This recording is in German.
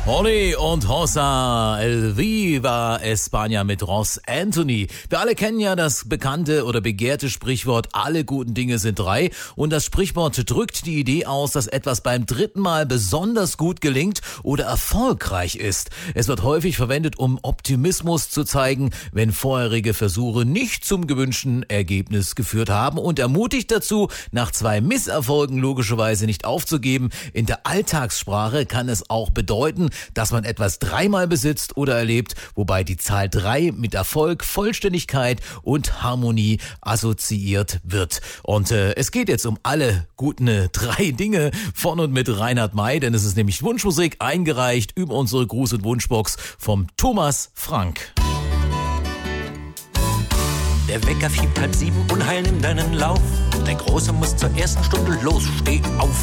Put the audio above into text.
Ole und Hossa, El Viva España mit Ross Anthony. Wir alle kennen ja das bekannte oder begehrte Sprichwort, alle guten Dinge sind drei. Und das Sprichwort drückt die Idee aus, dass etwas beim dritten Mal besonders gut gelingt oder erfolgreich ist. Es wird häufig verwendet, um Optimismus zu zeigen, wenn vorherige Versuche nicht zum gewünschten Ergebnis geführt haben, und ermutigt dazu, nach 2 Misserfolgen logischerweise nicht aufzugeben. In der Alltagssprache kann es auch bedeuten, dass man etwas 3-mal besitzt oder erlebt, wobei die Zahl 3 mit Erfolg, Vollständigkeit und Harmonie assoziiert wird. Und es geht jetzt um alle guten 3 Dinge von und mit Reinhard May, denn es ist nämlich Wunschmusik, eingereicht über unsere Gruß- und Wunschbox vom Thomas Frank. Der Wecker fiebt 6:30, Unheil nimmt deinen Lauf. Der Große muss zur ersten Stunde los, steh auf.